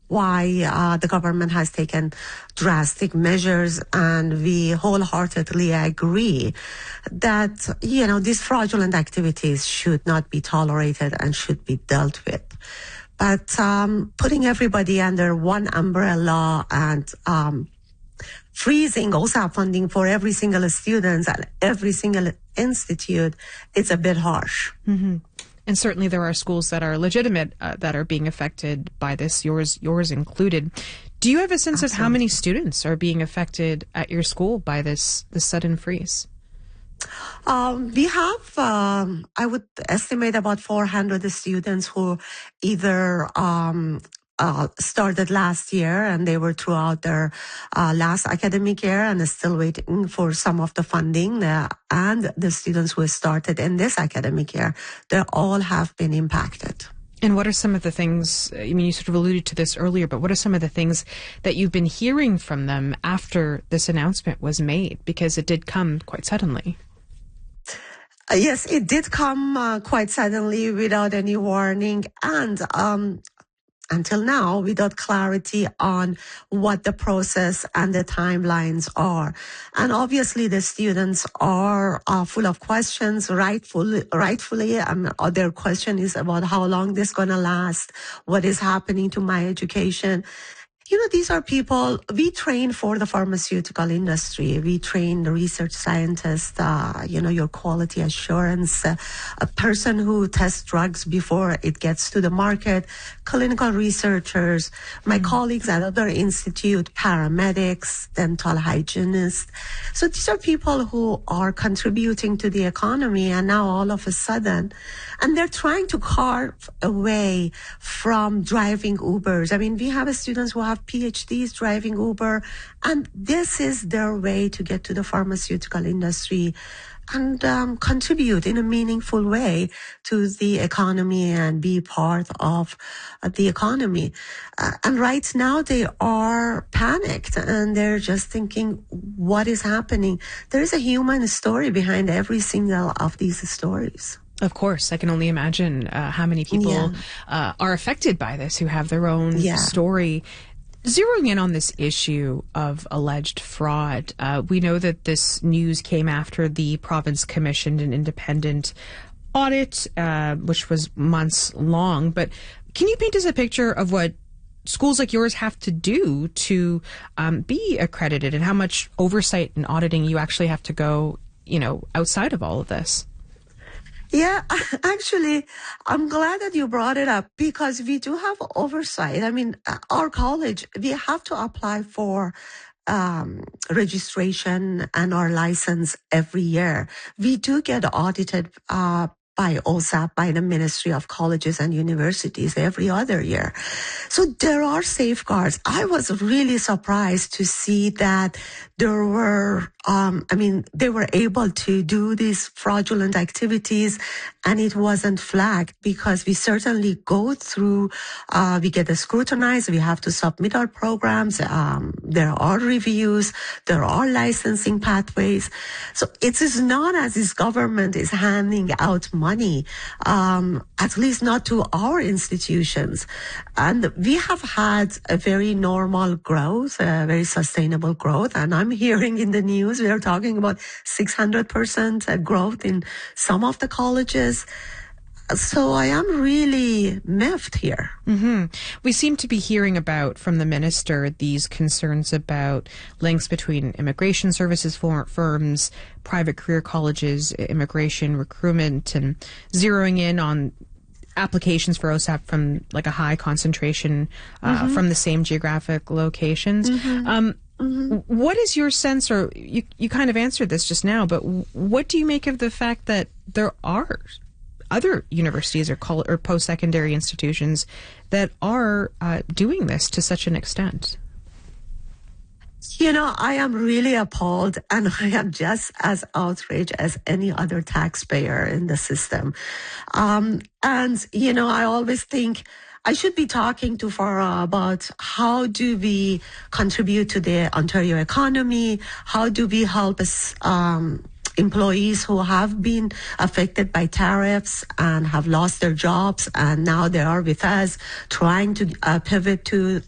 why the government has taken drastic measures, and we wholeheartedly agree that, these fraudulent activities should not be tolerated and should be dealt with. But putting everybody under one umbrella and freezing OSAP funding for every single student and every single institute, it's a bit harsh. Mm-hmm. And certainly there are schools that are legitimate that are being affected by this, yours included. Do you have a sense of how many students are being affected at your school by this sudden freeze? We have, I would estimate, about 400 students who either started last year and they were throughout their last academic year and are still waiting for some of the funding, and the students who started in this academic year, they all have been impacted. And what are some of the things, you sort of alluded to this earlier, but what are some of the things that you've been hearing from them after this announcement was made? Because it did come quite suddenly. Yes, it did come quite suddenly without any warning, and until now, without clarity on what the process and the timelines are. And obviously, the students are full of questions, rightfully. Their question is about how long this is going to last, what is happening to my education. These are people, we train for the pharmaceutical industry. We train the research scientists, your quality assurance, a person who tests drugs before it gets to the market, clinical researchers, my colleagues at other institute, paramedics, dental hygienists. So these are people who are contributing to the economy, and now all of a sudden, and they're trying to carve away from driving Ubers. We have students who have PhDs driving Uber, and this is their way to get to the pharmaceutical industry and contribute in a meaningful way to the economy and be part of the economy. And right now they are panicked and they're just thinking, what is happening? There is a human story behind every single of these stories. Of course, I can only imagine how many people are affected by this, who have their own story. Zeroing in on this issue of alleged fraud, we know that this news came after the province commissioned an independent audit, which was months long. But can you paint us a picture of what schools like yours have to do to be accredited, and how much oversight and auditing you actually have to go, outside of all of this? Yeah, actually, I'm glad that you brought it up because we do have oversight. Our college, we have to apply for registration and our license every year. We do get audited by OSAP, by the Ministry of Colleges and Universities every other year. So there are safeguards. I was really surprised to see that there were, they were able to do these fraudulent activities and it wasn't flagged because we certainly go through, we get scrutinized, we have to submit our programs, there are reviews, there are licensing pathways. So it is not as if government is handing out money, at least not to our institutions. And we have had a very normal growth, a very sustainable growth. And I'm hearing in the news, we are talking about 600% growth in some of the colleges. So I am really miffed here. Mm-hmm. We seem to be hearing about, from the minister, these concerns about links between immigration services firms, private career colleges, immigration recruitment, and zeroing in on applications for OSAP from like a high concentration from the same geographic locations. What is your sense, or you kind of answered this just now, but what do you make of the fact that there are other universities or post-secondary institutions that are doing this to such an extent? I am really appalled, and I am just as outraged as any other taxpayer in the system. I always think I should be talking to Farah about how do we contribute to the Ontario economy, how do we help us, employees who have been affected by tariffs and have lost their jobs, and now they are with us trying to pivot to